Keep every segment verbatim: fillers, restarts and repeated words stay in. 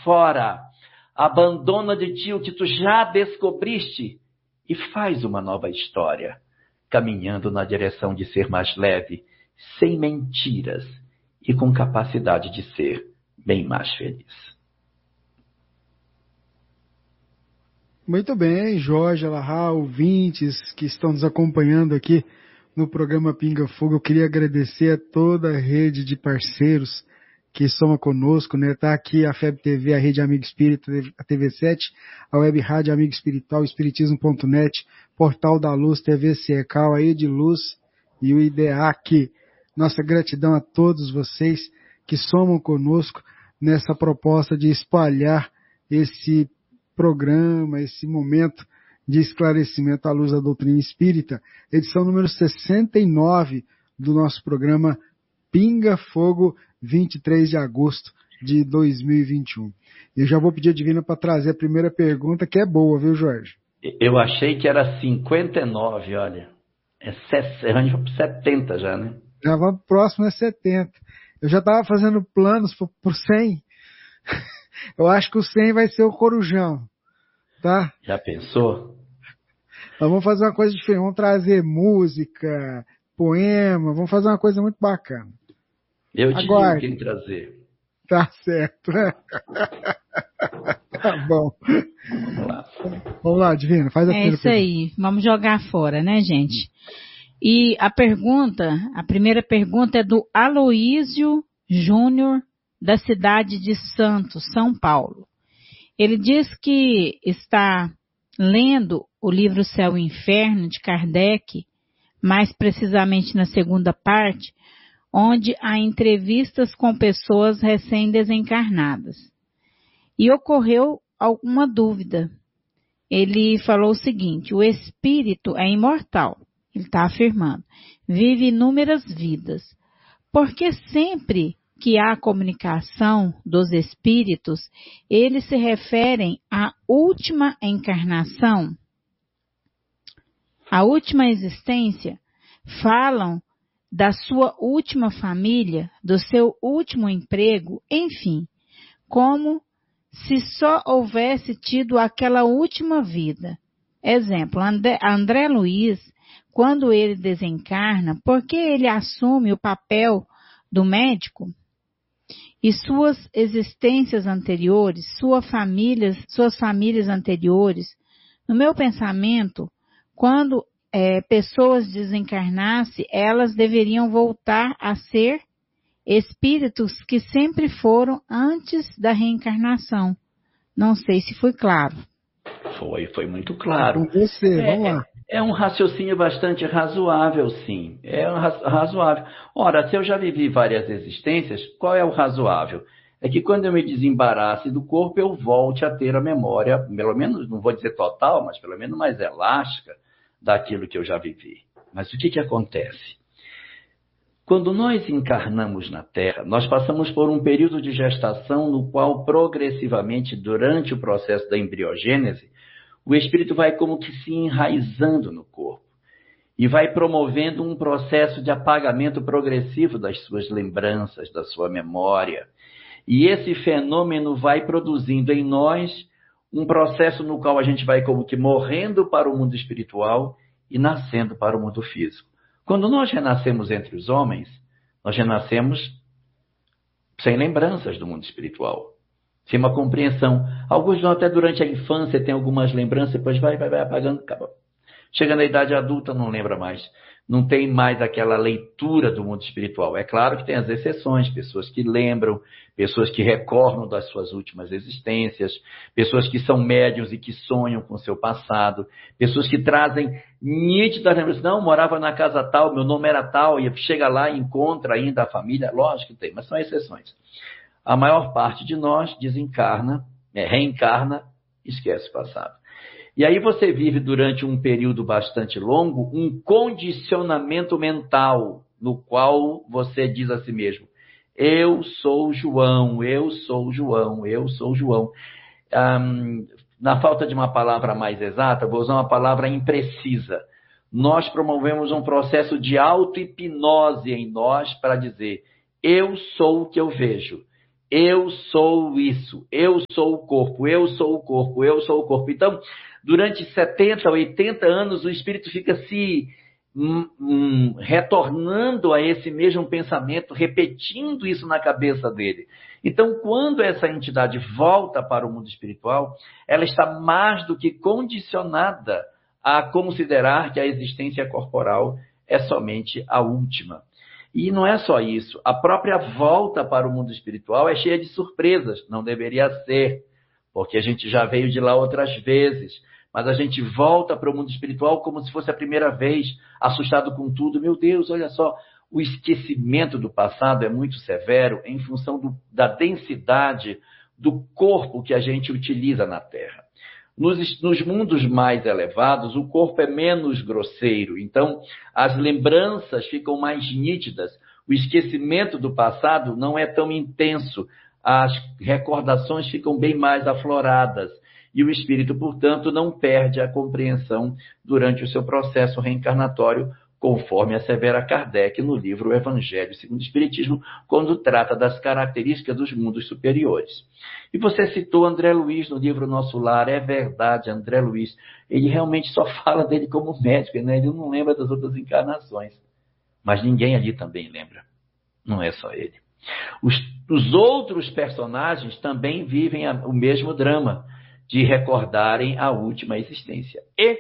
fora. Abandona de ti o que tu já descobriste e faz uma nova história, caminhando na direção de ser mais leve, sem mentiras e com capacidade de ser bem mais feliz. Muito bem, Jorge Alahá, ouvintes que estão nos acompanhando aqui no programa Pinga Fogo. Eu queria agradecer a toda a rede de parceiros que estão conosco, né? Tá aqui a F E B T V, a Rede Amigo Espírita, a T V sete, a Web Rádio Amigo Espiritual, espiritismo ponto net, Portal da Luz, T V Secal, a Ediluz e o IDEAC. Nossa gratidão a todos vocês que somam conosco nessa proposta de espalhar esse programa, esse momento de esclarecimento à luz da doutrina espírita, edição número sessenta e nove do nosso programa Pinga Fogo, vinte e três de agosto de dois mil e vinte e um. Eu já vou pedir a Divina para trazer a primeira pergunta, que é boa, viu, Jorge? Eu achei que era cinquenta e nove, olha. É setenta já, né? Já vamos próximo a setenta. Eu já estava fazendo planos por cem. Eu acho que o cem vai ser o Corujão, tá? Já pensou? Nós vamos fazer uma coisa diferente, vamos trazer música, poema, vamos fazer uma coisa muito bacana. Eu te Aguarde. digo quem trazer. Tá certo. Tá bom. Vamos lá. Vamos lá, Divina, faz a É primeira isso pergunta. aí, vamos jogar fora, né, gente? E a pergunta, a primeira pergunta é do Aloísio Júnior, da cidade de Santos, São Paulo. Ele diz que está lendo o livro Céu e Inferno, de Kardec, mais precisamente na segunda parte, onde há entrevistas com pessoas recém-desencarnadas. E ocorreu alguma dúvida. Ele falou o seguinte: o espírito é imortal, ele está afirmando, vive inúmeras vidas. Porque sempre que há comunicação dos espíritos, eles se referem à última encarnação, à última existência, falam da sua última família, do seu último emprego, enfim, como se só houvesse tido aquela última vida. Exemplo, André, André Luiz, quando ele desencarna, porque ele assume o papel do médico e suas existências anteriores, sua famílias, suas famílias anteriores, no meu pensamento, quando é, pessoas desencarnassem, elas deveriam voltar a ser espíritos que sempre foram antes da reencarnação. Não sei se foi claro. Foi, foi muito claro. Com você, é, vamos lá. É um raciocínio bastante razoável, sim. É um razoável. Ora, se eu já vivi várias existências, qual é o razoável? É que quando eu me desembarace do corpo, eu volte a ter a memória, pelo menos, não vou dizer total, mas pelo menos mais elástica daquilo que eu já vivi. Mas o que que acontece? Quando nós encarnamos na Terra, nós passamos por um período de gestação no qual, progressivamente, durante o processo da embriogênese, o espírito vai como que se enraizando no corpo e vai promovendo um processo de apagamento progressivo das suas lembranças, da sua memória. E esse fenômeno vai produzindo em nós um processo no qual a gente vai como que morrendo para o mundo espiritual e nascendo para o mundo físico. Quando nós renascemos entre os homens, nós renascemos sem lembranças do mundo espiritual, sem uma compreensão. Alguns até durante a infância têm algumas lembranças, depois vai, vai, vai apagando, acaba. Chega na idade adulta, não lembra mais. Não tem mais aquela leitura do mundo espiritual. É claro que tem as exceções, pessoas que lembram, pessoas que recordam das suas últimas existências, pessoas que são médiuns e que sonham com o seu passado, pessoas que trazem nítidas lembranças. Não, morava na casa tal, meu nome era tal, e chega lá e encontra ainda a família. Lógico que tem, mas são exceções. A maior parte de nós desencarna, é, reencarna, esquece o passado. E aí você vive durante um período bastante longo um condicionamento mental, no qual você diz a si mesmo: eu sou João, eu sou João, eu sou João. Um, na falta de uma palavra mais exata, vou usar uma palavra imprecisa. Nós promovemos um processo de auto-hipnose em nós para dizer: eu sou o que eu vejo. eu sou isso, eu sou o corpo, eu sou o corpo, eu sou o corpo. Então, durante setenta, oitenta anos, o espírito fica se hum, hum, retornando a esse mesmo pensamento, repetindo isso na cabeça dele. Então, quando essa entidade volta para o mundo espiritual, ela está mais do que condicionada a considerar que a existência corporal é somente a última. E não é só isso, a própria volta para o mundo espiritual é cheia de surpresas, não deveria ser, porque a gente já veio de lá outras vezes, mas a gente volta para o mundo espiritual como se fosse a primeira vez, assustado com tudo. Meu Deus, olha só, o esquecimento do passado é muito severo em função do, da densidade do corpo que a gente utiliza na Terra. Nos, nos mundos mais elevados, o corpo é menos grosseiro, então as lembranças ficam mais nítidas, o esquecimento do passado não é tão intenso, as recordações ficam bem mais afloradas e o espírito, portanto, não perde a compreensão durante o seu processo reencarnatório, conforme assevera Kardec no livro O Evangelho segundo o Espiritismo, quando trata das características dos mundos superiores. E você citou André Luiz no livro Nosso Lar, é verdade, André Luiz, ele realmente só fala dele como médico, né? Ele não lembra das outras encarnações, mas ninguém ali também lembra, não é só ele. Os, os outros personagens também vivem a, o mesmo drama, de recordarem a última existência. E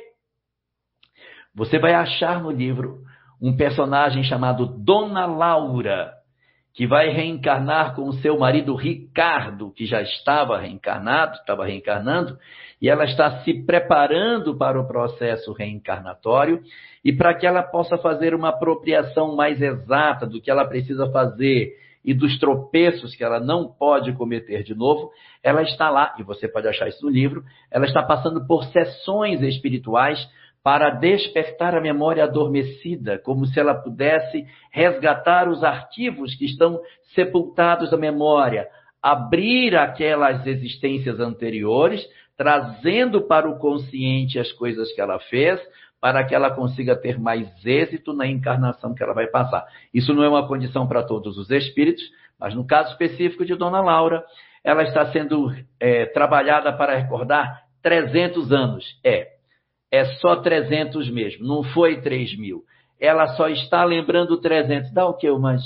você vai achar no livro um personagem chamado Dona Laura, que vai reencarnar com o seu marido Ricardo, que já estava reencarnado, estava reencarnando, e ela está se preparando para o processo reencarnatório, e para que ela possa fazer uma apropriação mais exata do que ela precisa fazer e dos tropeços que ela não pode cometer de novo, ela está lá, e você pode achar isso no livro, ela está passando por sessões espirituais para despertar a memória adormecida, como se ela pudesse resgatar os arquivos que estão sepultados na memória, abrir aquelas existências anteriores, trazendo para o consciente as coisas que ela fez, para que ela consiga ter mais êxito na encarnação que ela vai passar. Isso não é uma condição para todos os espíritos, mas no caso específico de Dona Laura, ela está sendo é, trabalhada para recordar trezentos anos. É, é só trezentos mesmo, não foi três mil. Ela só está lembrando trezentos. Dá o quê? Umas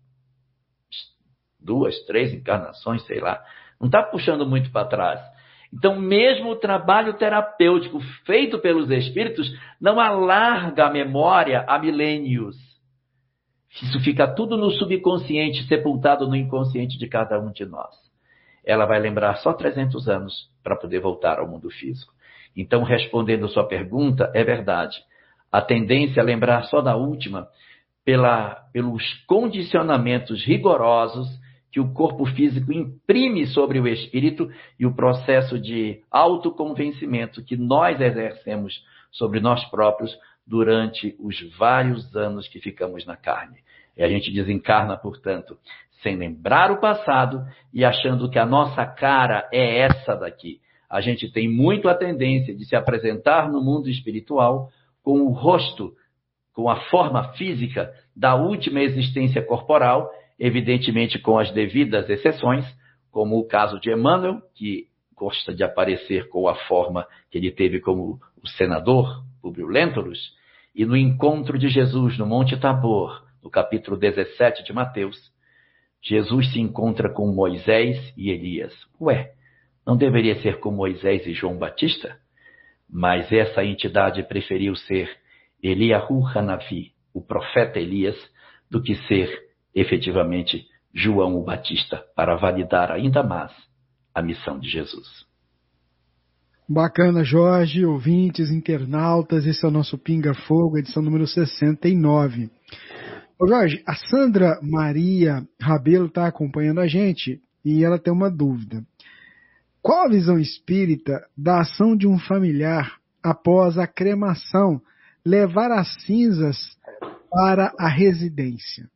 duas, três encarnações, sei lá. Não está puxando muito para trás. Então, mesmo o trabalho terapêutico feito pelos espíritos não alarga a memória há milênios. Isso fica tudo no subconsciente, sepultado no inconsciente de cada um de nós. Ela vai lembrar só trezentos anos para poder voltar ao mundo físico. Então, respondendo a sua pergunta, é verdade. A tendência é lembrar só da última pela, pelos condicionamentos rigorosos que o corpo físico imprime sobre o espírito e o processo de autoconvencimento que nós exercemos sobre nós próprios durante os vários anos que ficamos na carne. E a gente desencarna, portanto, sem lembrar o passado e achando que a nossa cara é essa daqui. A gente tem muito a tendência de se apresentar no mundo espiritual com o rosto, com a forma física da última existência corporal, evidentemente com as devidas exceções, como o caso de Emmanuel, que gosta de aparecer com a forma que ele teve como o senador, Publio Lentulus, e no encontro de Jesus no Monte Tabor, no capítulo dezessete de Mateus, Jesus se encontra com Moisés e Elias. Ué, não deveria ser com Moisés e João Batista? Mas essa entidade preferiu ser Eliahu Hanavi, o profeta Elias, do que ser efetivamente João o Batista, para validar ainda mais a missão de Jesus. Bacana, Jorge, ouvintes, internautas, esse é o nosso Pinga Fogo, edição número sessenta e nove. Ô Jorge, a Sandra Maria Rabelo está acompanhando a gente e ela tem uma dúvida. Qual a visão espírita da ação de um familiar após a cremação levar as cinzas para a residência?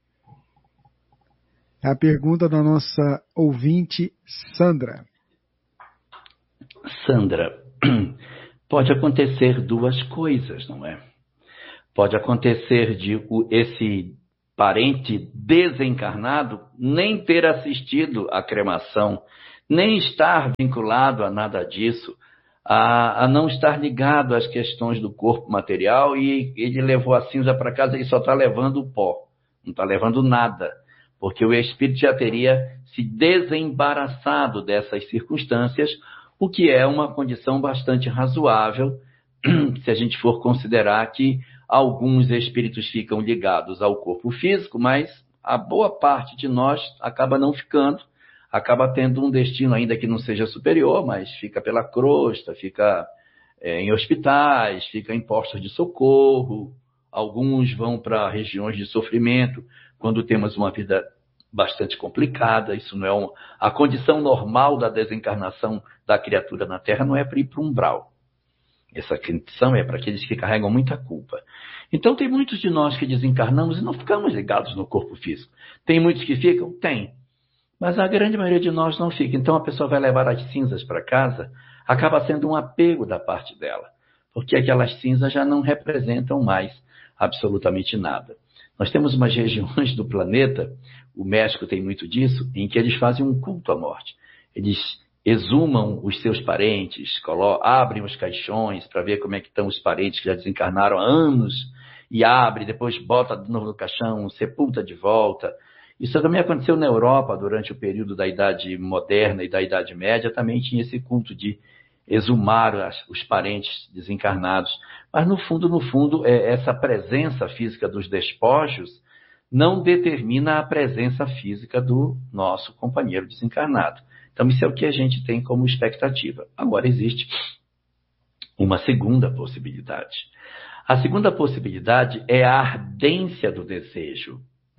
É a pergunta da nossa ouvinte, Sandra. Sandra, pode acontecer duas coisas, não é? Pode acontecer de esse parente desencarnado nem ter assistido à cremação, nem estar vinculado a nada disso, a, a não estar ligado às questões do corpo material, e ele levou a cinza para casa e só está levando o pó, não está levando nada, porque o espírito já teria se desembaraçado dessas circunstâncias, o que é uma condição bastante razoável, se a gente for considerar que alguns espíritos ficam ligados ao corpo físico, mas a boa parte de nós acaba não ficando, acaba tendo um destino ainda que não seja superior, mas fica pela crosta, fica é, em hospitais, fica em postos de socorro, alguns vão para regiões de sofrimento, quando temos uma vida bastante complicada. Isso não é uma, a condição normal da desencarnação da criatura na Terra não é para ir para o umbral. Essa condição é para aqueles que carregam muita culpa. Então tem muitos de nós que desencarnamos e não ficamos ligados no corpo físico. Tem muitos que ficam? Tem. Mas a grande maioria de nós não fica. Então a pessoa vai levar as cinzas para casa, acaba sendo um apego da parte dela, porque aquelas cinzas já não representam mais absolutamente nada. Nós temos umas regiões do planeta, o México tem muito disso, em que eles fazem um culto à morte. Eles exumam os seus parentes, colocam, abrem os caixões para ver como é que estão os parentes que já desencarnaram há anos, e abre, depois bota de novo no caixão, sepulta de volta. Isso também aconteceu na Europa durante o período da Idade Moderna e da Idade Média, também tinha esse culto de exumar as, os parentes desencarnados. Mas no fundo, no fundo, é, essa presença física dos despojos não determina a presença física do nosso companheiro desencarnado. Então isso é o que a gente tem como expectativa. Agora existe uma segunda possibilidade. A segunda possibilidade é a ardência do desejo.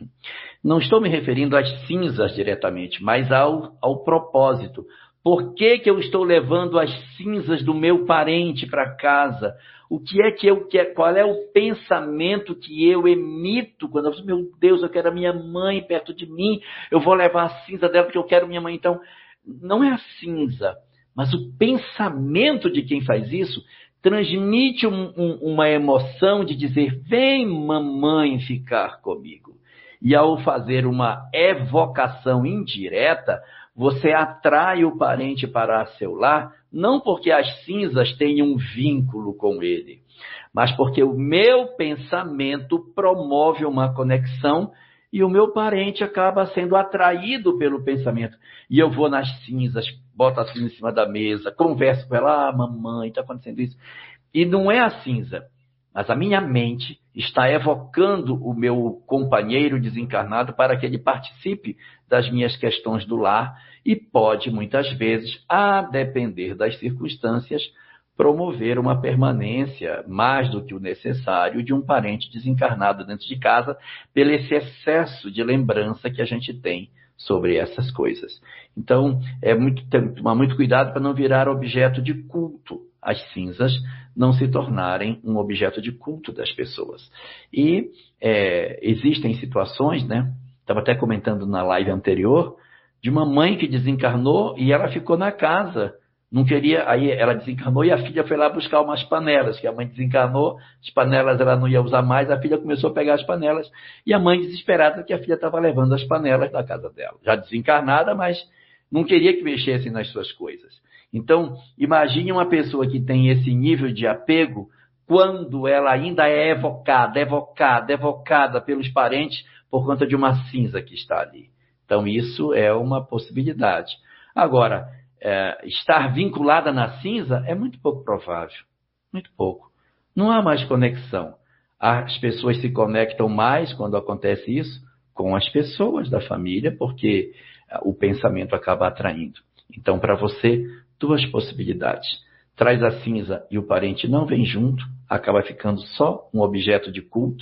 Não estou me referindo às cinzas diretamente, mas ao, ao propósito. Por que que eu estou levando as cinzas do meu parente para casa? O que é que eu quero? Qual é o pensamento que eu emito quando eu falo, meu Deus, eu quero a minha mãe perto de mim, eu vou levar a cinza dela porque eu quero minha mãe. Então, não é a cinza, mas o pensamento de quem faz isso transmite um, um, uma emoção de dizer, vem mamãe ficar comigo. E ao fazer uma evocação indireta, você atrai o parente para seu lar, não porque as cinzas tenham um vínculo com ele, mas porque o meu pensamento promove uma conexão e o meu parente acaba sendo atraído pelo pensamento. E eu vou nas cinzas, boto a cinza em cima da mesa, converso com ela, ah, mamãe, está acontecendo isso. E não é a cinza, mas a minha mente está evocando o meu companheiro desencarnado para que ele participe das minhas questões do lar e pode, muitas vezes, a depender das circunstâncias, promover uma permanência mais do que o necessário de um parente desencarnado dentro de casa, pelo esse excesso de lembrança que a gente tem sobre essas coisas. Então, é muito, tomar muito cuidado para não virar objeto de culto. As cinzas não se tornarem um objeto de culto das pessoas. E é, existem situações, né? Estava até comentando na live anterior, de uma mãe que desencarnou e ela ficou na casa. Não queria, aí ela desencarnou e a filha foi lá buscar umas panelas, que a mãe desencarnou, as panelas ela não ia usar mais, a filha começou a pegar as panelas, e a mãe desesperada que a filha estava levando as panelas da casa dela. Já desencarnada, mas não queria que mexessem nas suas coisas. Então, imagine uma pessoa que tem esse nível de apego, quando ela ainda é evocada, evocada, evocada pelos parentes, por conta de uma cinza que está ali. Então, isso é uma possibilidade. Agora, É, estar vinculada na cinza é muito pouco provável, muito pouco. Não há mais conexão. As pessoas se conectam mais quando acontece isso com as pessoas da família, porque o pensamento acaba atraindo. Então, para você, duas possibilidades. Traz a cinza e o parente não vem junto, acaba ficando só um objeto de culto,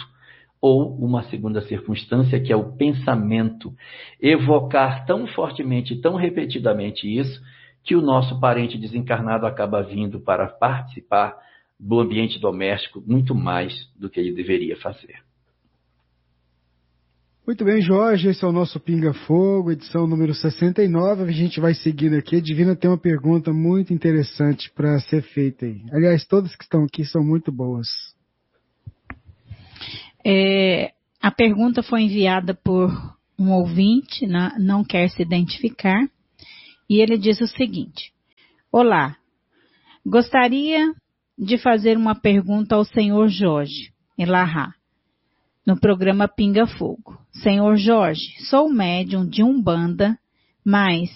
ou uma segunda circunstância, que é o pensamento. Evocar tão fortemente, tão repetidamente isso, que o nosso parente desencarnado acaba vindo para participar do ambiente doméstico muito mais do que ele deveria fazer. Muito bem, Jorge, esse é o nosso Pinga Fogo, edição número sessenta e nove, a gente vai seguindo aqui. A Divina tem uma pergunta muito interessante para ser feita aí. Aliás, todas que estão aqui são muito boas. É, a pergunta foi enviada por um ouvinte, não quer se identificar, e ele diz o seguinte: olá, gostaria de fazer uma pergunta ao senhor Jorge Elahá, no programa Pinga Fogo. Senhor Jorge, sou médium de Umbanda, mas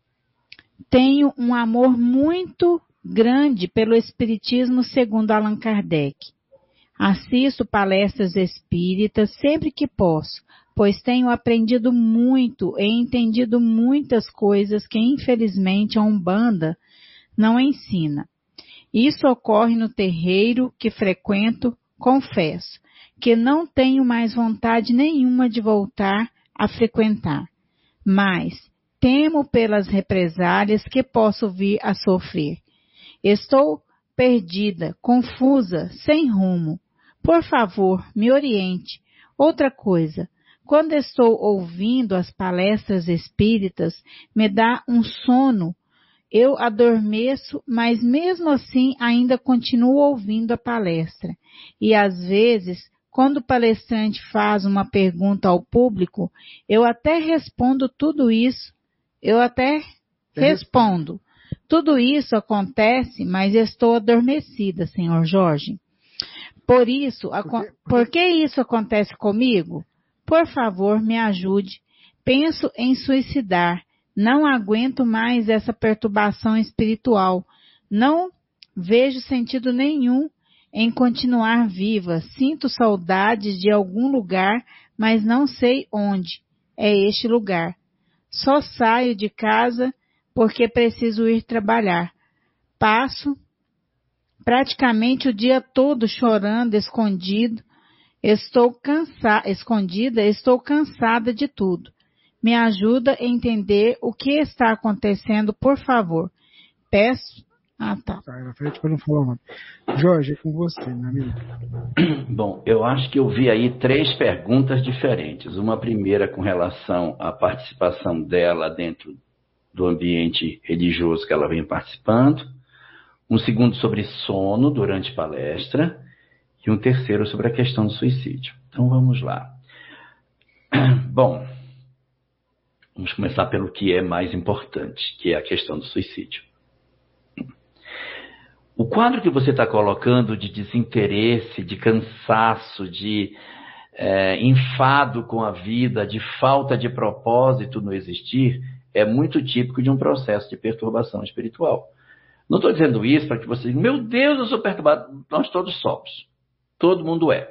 tenho um amor muito grande pelo Espiritismo segundo Allan Kardec. Assisto palestras espíritas sempre que posso, pois tenho aprendido muito e entendido muitas coisas que infelizmente a Umbanda não ensina. Isso ocorre no terreiro que frequento, confesso, que não tenho mais vontade nenhuma de voltar a frequentar, mas temo pelas represálias que posso vir a sofrer. Estou perdida, confusa, sem rumo. Por favor, me oriente. Outra coisa, quando estou ouvindo as palestras espíritas, me dá um sono. Eu adormeço, mas mesmo assim ainda continuo ouvindo a palestra. E às vezes, quando o palestrante faz uma pergunta ao público, eu até respondo tudo isso. Eu até respondo. Tudo isso acontece, mas estou adormecida, senhor Jorge. Por isso, por que, por que isso acontece comigo? Por favor, me ajude. Penso em suicidar. Não aguento mais essa perturbação espiritual. Não vejo sentido nenhum em continuar viva. Sinto saudades de algum lugar, mas não sei onde é este lugar. Só saio de casa porque preciso ir trabalhar. Passo praticamente o dia todo chorando, escondido. Estou cansada, escondida, estou cansada de tudo. Me ajuda a entender o que está acontecendo, por favor. Peço... Ah, tá. Tá, na frente para não falar o nome. Jorge, é com você, meu amigo. Bom, eu acho que eu vi aí três perguntas diferentes. Uma primeira com relação à participação dela dentro do ambiente religioso que ela vem participando. Um segundo sobre sono durante palestra. E um terceiro sobre a questão do suicídio. Então vamos lá. Bom, vamos começar pelo que é mais importante, que é a questão do suicídio. O quadro que você está colocando de desinteresse, de cansaço, de é, enfado com a vida, de falta de propósito no existir, é muito típico de um processo de perturbação espiritual. Não estou dizendo isso para que você diga, meu Deus, eu sou perturbado. Nós todos somos. Todo mundo é.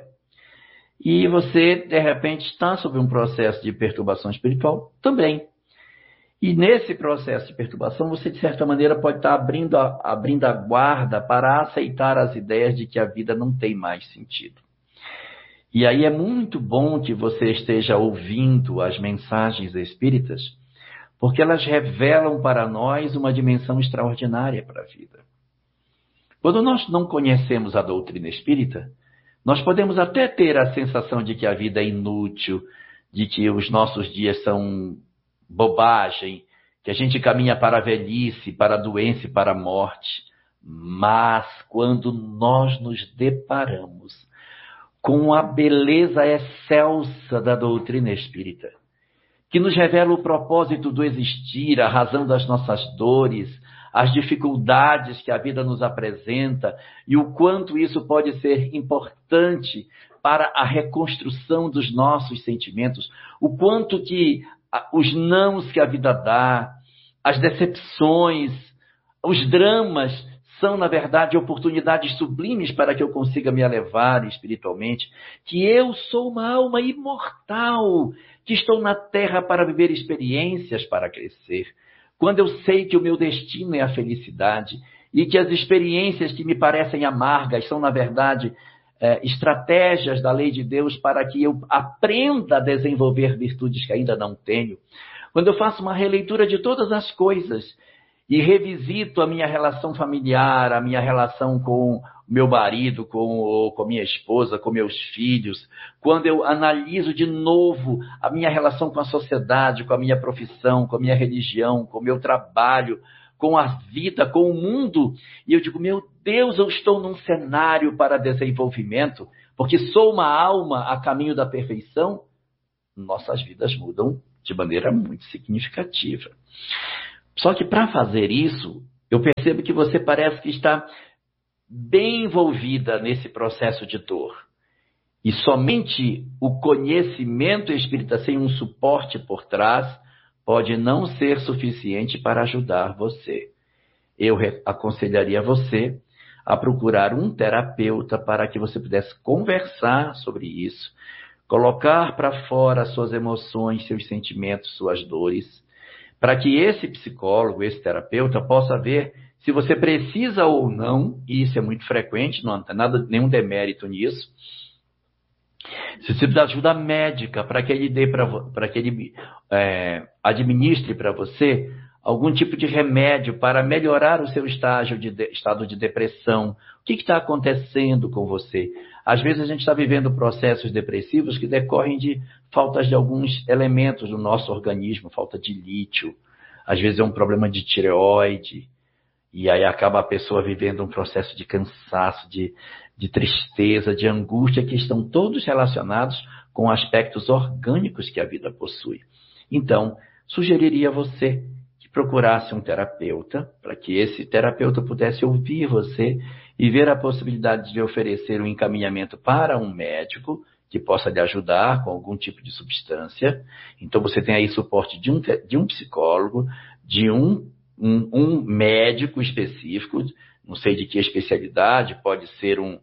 E você, de repente, está sob um processo de perturbação espiritual também. E nesse processo de perturbação, você, de certa maneira, pode estar abrindo a, abrindo a guarda para aceitar as ideias de que a vida não tem mais sentido. E aí é muito bom que você esteja ouvindo as mensagens espíritas, porque elas revelam para nós uma dimensão extraordinária para a vida. Quando nós não conhecemos a doutrina espírita, nós podemos até ter a sensação de que a vida é inútil, de que os nossos dias são bobagem, que a gente caminha para a velhice, para a doença e para a morte. Mas quando nós nos deparamos com a beleza excelsa da doutrina espírita, que nos revela o propósito do existir, a razão das nossas dores, as dificuldades que a vida nos apresenta e o quanto isso pode ser importante para a reconstrução dos nossos sentimentos, o quanto que os nãos que a vida dá, as decepções, os dramas são, na verdade, oportunidades sublimes para que eu consiga me elevar espiritualmente, que eu sou uma alma imortal, que estou na Terra para viver experiências, para crescer. Quando eu sei que o meu destino é a felicidade e que as experiências que me parecem amargas são, na verdade, é, estratégias da lei de Deus para que eu aprenda a desenvolver virtudes que ainda não tenho. Quando eu faço uma releitura de todas as coisas e revisito a minha relação familiar, a minha relação com o meu marido, com, com minha esposa, com meus filhos, quando eu analiso de novo a minha relação com a sociedade, com a minha profissão, com a minha religião, com o meu trabalho, com a vida, com o mundo, e eu digo, meu Deus, eu estou num cenário para desenvolvimento, porque sou uma alma a caminho da perfeição, nossas vidas mudam de maneira muito significativa. Só que para fazer isso, eu percebo que você parece que está bem envolvida nesse processo de dor. E somente o conhecimento espírita sem um suporte por trás pode não ser suficiente para ajudar você. Eu aconselharia você a procurar um terapeuta para que você pudesse conversar sobre isso, colocar para fora suas emoções, seus sentimentos, suas dores, para que esse psicólogo, esse terapeuta, possa ver se você precisa ou não, e isso é muito frequente, não tem nada, nenhum demérito nisso, se você precisa de ajuda médica para que ele dê para que ele é, administre para você algum tipo de remédio para melhorar o seu estágio de, de, estado de depressão. O que está acontecendo com você? Às vezes a gente está vivendo processos depressivos que decorrem de faltas de alguns elementos do nosso organismo, falta de lítio. Às vezes é um problema de tireoide. E aí acaba a pessoa vivendo um processo de cansaço, de, de tristeza, de angústia, que estão todos relacionados com aspectos orgânicos que a vida possui. Então, sugeriria a você que procurasse um terapeuta, para que esse terapeuta pudesse ouvir você e ver a possibilidade de lhe oferecer um encaminhamento para um médico que possa lhe ajudar com algum tipo de substância. Então, você tem aí suporte de um, de um psicólogo, de um Um, um médico específico, não sei de que especialidade, pode ser um,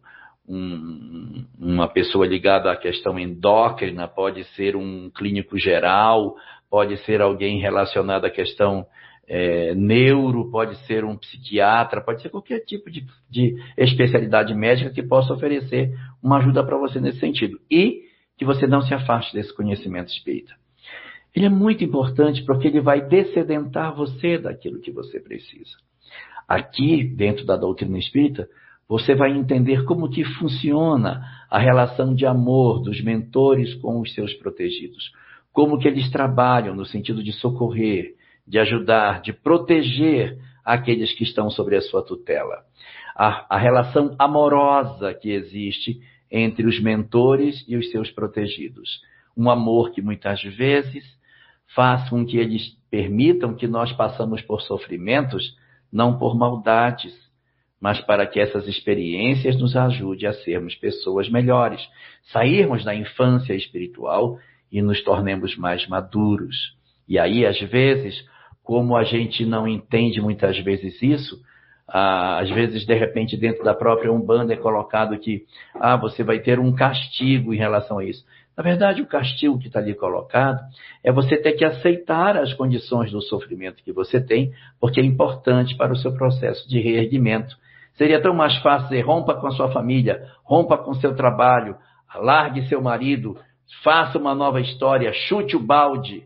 um, uma pessoa ligada à questão endócrina, pode ser um clínico geral, pode ser alguém relacionado à questão é, neuro, pode ser um psiquiatra, pode ser qualquer tipo de, de especialidade médica que possa oferecer uma ajuda para você nesse sentido. E que você não se afaste desse conhecimento espírita. Ele é muito importante porque ele vai dessedentar você daquilo que você precisa. Aqui, dentro da doutrina espírita, você vai entender como que funciona a relação de amor dos mentores com os seus protegidos. Como que eles trabalham no sentido de socorrer, de ajudar, de proteger aqueles que estão sobre a sua tutela. A, a relação amorosa que existe entre os mentores e os seus protegidos. Um amor que muitas vezes faz com que eles permitam que nós passamos por sofrimentos, não por maldades, mas para que essas experiências nos ajudem a sermos pessoas melhores, sairmos da infância espiritual e nos tornemos mais maduros. E aí, às vezes, como a gente não entende muitas vezes isso, ah, às vezes, de repente, dentro da própria Umbanda é colocado que ah, você vai ter um castigo em relação a isso. Na verdade, o castigo que está ali colocado é você ter que aceitar as condições do sofrimento que você tem, porque é importante para o seu processo de reerguimento. Seria tão mais fácil dizer, rompa com a sua família, rompa com o seu trabalho, largue seu marido, faça uma nova história, chute o balde.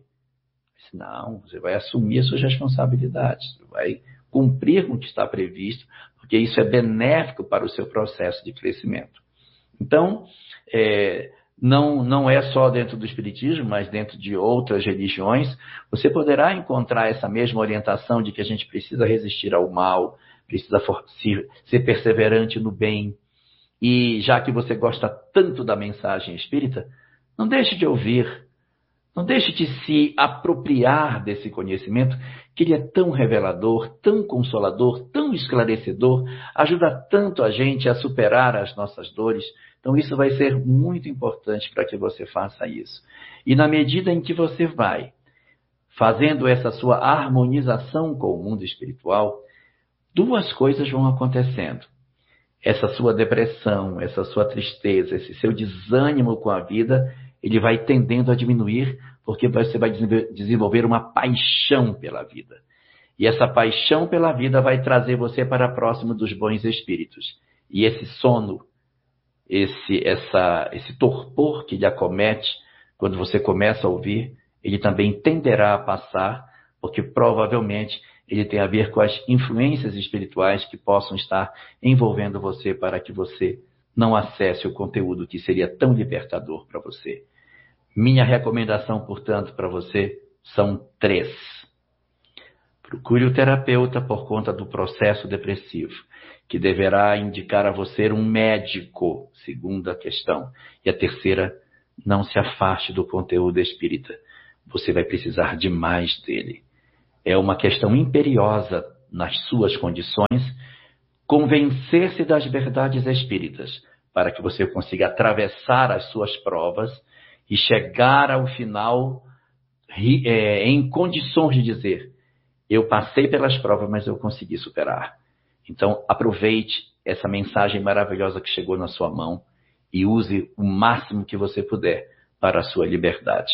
Não, você vai assumir as suas responsabilidades, você vai cumprir com o que está previsto, porque isso é benéfico para o seu processo de crescimento. Então, é... Não, não é só dentro do Espiritismo, mas dentro de outras religiões, você poderá encontrar essa mesma orientação de que a gente precisa resistir ao mal, precisa for, se, ser perseverante no bem. E já que você gosta tanto da mensagem espírita, não deixe de ouvir, não deixe de se apropriar desse conhecimento, que ele é tão revelador, tão consolador, tão esclarecedor, ajuda tanto a gente a superar as nossas dores. Então, isso vai ser muito importante para que você faça isso. E na medida em que você vai fazendo essa sua harmonização com o mundo espiritual, duas coisas vão acontecendo. Essa sua depressão, essa sua tristeza, esse seu desânimo com a vida, ele vai tendendo a diminuir, porque você vai desenvolver uma paixão pela vida. E essa paixão pela vida vai trazer você para próximo dos bons espíritos. E esse sono, Esse, essa, esse torpor que lhe acomete, quando você começa a ouvir, ele também tenderá a passar, porque provavelmente ele tem a ver com as influências espirituais que possam estar envolvendo você para que você não acesse o conteúdo que seria tão libertador para você. Minha recomendação, portanto, para você são três. Procure o terapeuta por conta do processo depressivo, que deverá indicar a você um médico, segunda questão. E a terceira, não se afaste do conteúdo espírita. Você vai precisar de mais dele. É uma questão imperiosa nas suas condições convencer-se das verdades espíritas, para que você consiga atravessar as suas provas e chegar ao final é, em condições de dizer: eu passei pelas provas, mas eu consegui superar. Então, aproveite essa mensagem maravilhosa que chegou na sua mão e use o máximo que você puder para a sua liberdade.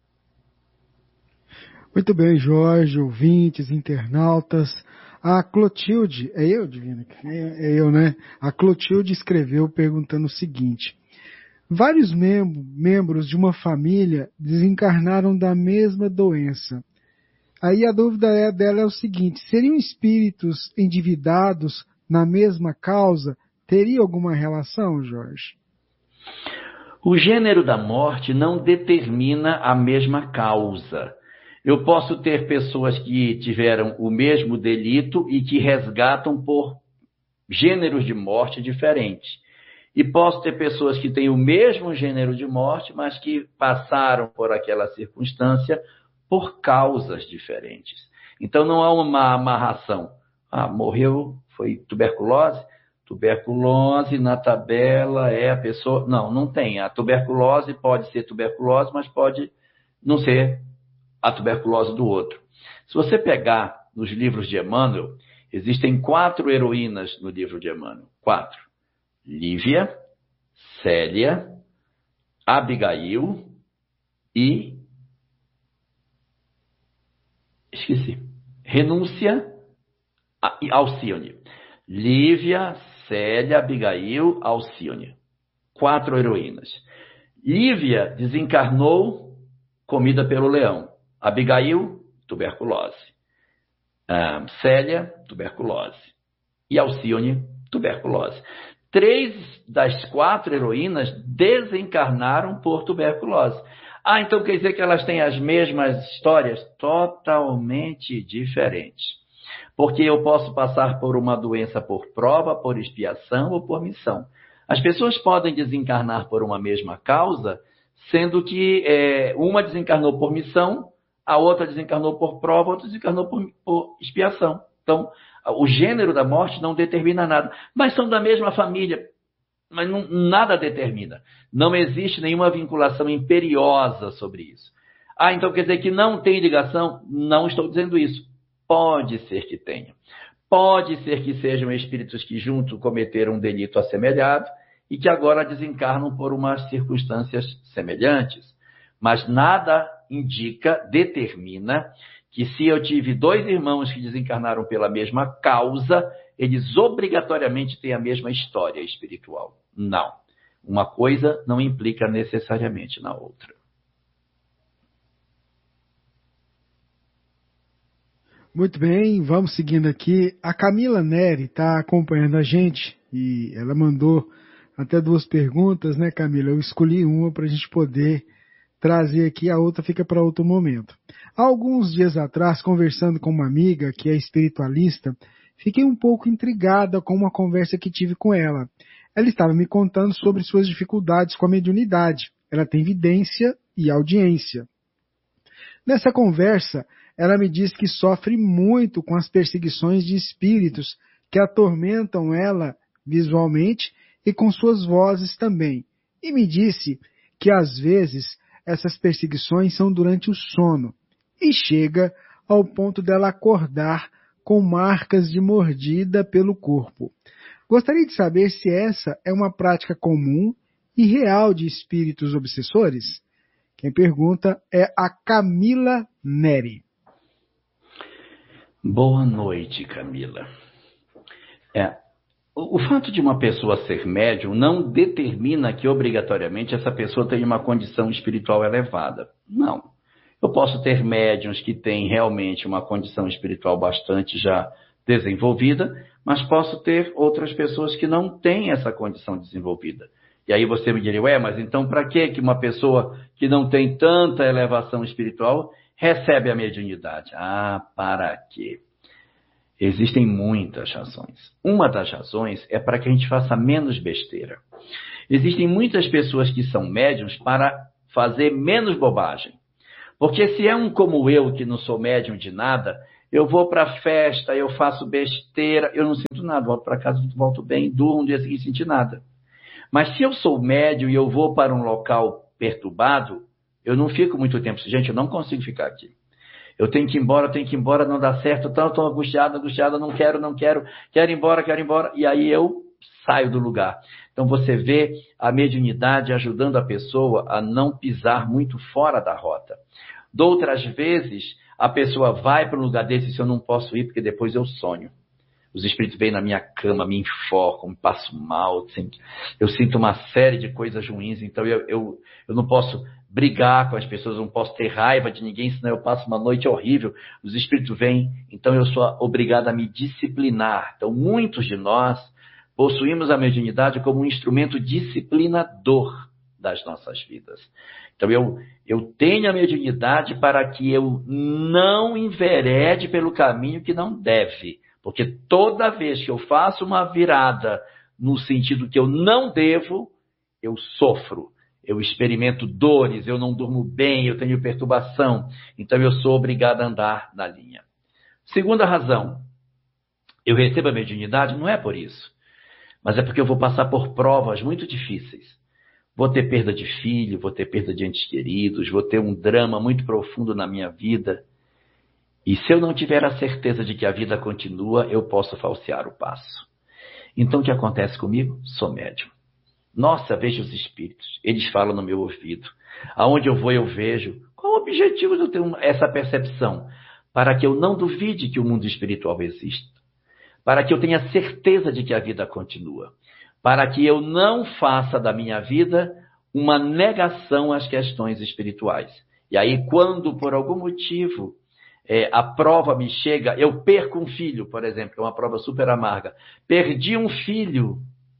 Muito bem, Jorge, ouvintes, internautas. A Clotilde, é eu, Divina? É, é eu, né? A Clotilde escreveu perguntando o seguinte: vários mem- membros de uma família desencarnaram da mesma doença. Aí a dúvida é, dela é o seguinte: seriam espíritos endividados na mesma causa? Teria alguma relação, Jorge? O gênero da morte não determina a mesma causa. Eu posso ter pessoas que tiveram o mesmo delito e que resgatam por gêneros de morte diferentes. E posso ter pessoas que têm o mesmo gênero de morte, mas que passaram por aquela circunstância por causas diferentes. Então não há uma amarração. Ah, morreu, foi tuberculose? Tuberculose na tabela é a pessoa... Não, não tem. A tuberculose pode ser tuberculose, mas pode não ser a tuberculose do outro. Se você pegar nos livros de Emmanuel, existem quatro heroínas no livro de Emmanuel. Quatro. Lívia, Célia, Abigail e... Esqueci. Renúncia e Alcione. Lívia, Célia, Abigail, Alcione. Quatro heroínas. Lívia desencarnou comida pelo leão. Abigail, tuberculose. Ah, Célia, tuberculose. E Alcione, tuberculose. Três das quatro heroínas desencarnaram por tuberculose. Ah, então quer dizer que elas têm as mesmas histórias? Totalmente diferentes. Porque eu posso passar por uma doença por prova, por expiação ou por missão. As pessoas podem desencarnar por uma mesma causa, sendo que é, uma desencarnou por missão, a outra desencarnou por prova, a outra desencarnou por, por expiação. Então, o gênero da morte não determina nada. Mas são da mesma família. Mas não, nada determina. Não existe nenhuma vinculação imperiosa sobre isso. Ah, então quer dizer que não tem ligação? Não estou dizendo isso. Pode ser que tenha. Pode ser que sejam espíritos que juntos cometeram um delito assemelhado e que agora desencarnam por umas circunstâncias semelhantes. Mas nada indica, determina, que se eu tive dois irmãos que desencarnaram pela mesma causa, eles obrigatoriamente têm a mesma história espiritual. Não. Uma coisa não implica necessariamente na outra. Muito bem, vamos seguindo aqui. A Camila Neri está acompanhando a gente e ela mandou até duas perguntas, né, Camila? Eu escolhi uma para a gente poder trazer aqui, a outra fica para outro momento. Há alguns dias atrás, conversando com uma amiga que é espiritualista, fiquei um pouco intrigada com uma conversa que tive com ela. Ela estava me contando sobre suas dificuldades com a mediunidade. Ela tem vidência e audiência. Nessa conversa, ela me disse que sofre muito com as perseguições de espíritos que atormentam ela visualmente e com suas vozes também. E me disse que às vezes essas perseguições são durante o sono e chega ao ponto dela acordar com marcas de mordida pelo corpo. Gostaria de saber se essa é uma prática comum e real de espíritos obsessores? Quem pergunta é a Camila Neri. Boa noite, Camila. É, o, o fato de uma pessoa ser médium não determina que obrigatoriamente essa pessoa tenha uma condição espiritual elevada. Não. Eu posso ter médiums que têm realmente uma condição espiritual bastante já desenvolvida, mas posso ter outras pessoas que não têm essa condição desenvolvida. E aí você me diria, ué, mas então para que uma pessoa que não tem tanta elevação espiritual, recebe a mediunidade. Ah, para quê? Existem muitas razões. Uma das razões é para que a gente faça menos besteira. Existem muitas pessoas que são médiums para fazer menos bobagem. Porque se é um como eu, que não sou médium de nada, eu vou para a festa, eu faço besteira, eu não sinto nada, volto para casa, volto bem, durmo no dia seguinte sem sentir nada. Mas se eu sou médium e eu vou para um local perturbado, eu não fico muito tempo. Gente, eu não consigo ficar aqui. Eu tenho que ir embora, tenho que ir embora, não dá certo, então eu estou angustiado, angustiado, não quero, não quero, quero ir embora, quero ir embora, e aí eu saio do lugar. Então você vê a mediunidade ajudando a pessoa a não pisar muito fora da rota. De outras vezes, a pessoa vai para um lugar desse e eu não posso ir porque depois eu sonho. Os espíritos vêm na minha cama, me enforcam, me passo mal, eu sinto uma série de coisas ruins, então eu, eu, eu não posso brigar com as pessoas, não posso ter raiva de ninguém, senão eu passo uma noite horrível. Os espíritos vêm, então eu sou obrigado a me disciplinar. Então muitos de nós possuímos a mediunidade como um instrumento disciplinador das nossas vidas. Então eu, eu tenho a mediunidade para que eu não enverede pelo caminho que não deve. Porque toda vez que eu faço uma virada no sentido que eu não devo, eu sofro. Eu experimento dores, eu não durmo bem, eu tenho perturbação. Então eu sou obrigado a andar na linha. Segunda razão, eu recebo a mediunidade, não é por isso. Mas é porque eu vou passar por provas muito difíceis. Vou ter perda de filho, vou ter perda de entes queridos, vou ter um drama muito profundo na minha vida. E se eu não tiver a certeza de que a vida continua, eu posso falsear o passo. Então o que acontece comigo? Sou médium. Nossa, vejo os espíritos. Eles falam no meu ouvido. Aonde eu vou, eu vejo. Qual o objetivo de eu ter essa percepção? Para que eu não duvide que o mundo espiritual existe. Para que eu tenha certeza de que a vida continua. Para que eu não faça da minha vida uma negação às questões espirituais. E aí, quando por algum motivo é, a prova me chega, eu perco um filho, por exemplo, é uma prova super amarga. Perdi um filho.